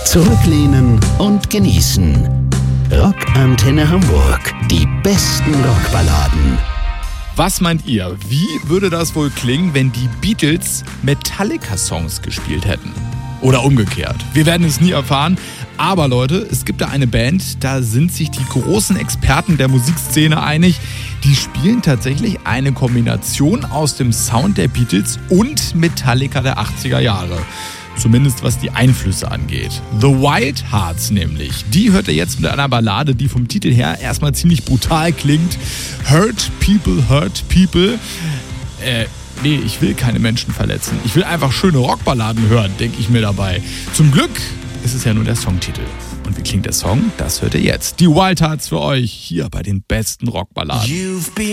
Zurücklehnen und genießen. Rockantenne Hamburg. Die besten Rockballaden. Was meint ihr? Wie würde das wohl klingen, wenn die Beatles Metallica-Songs gespielt hätten? Oder umgekehrt. Wir werden es nie erfahren. Aber Leute, es gibt da eine Band, da sind sich die großen Experten der Musikszene einig. Die spielen tatsächlich eine Kombination aus dem Sound der Beatles und Metallica der 80er Jahre. Zumindest was die Einflüsse angeht. The Wild Hearts nämlich. Die hört ihr jetzt mit einer Ballade, die vom Titel her erstmal ziemlich brutal klingt. Hurt People, Hurt People. Nee, ich will keine Menschen verletzen. Ich will einfach schöne Rockballaden hören, denke ich mir dabei. Zum Glück ist es ja nur der Songtitel. Und wie klingt der Song? Das hört ihr jetzt. Die Wild Hearts für euch hier bei den besten Rockballaden.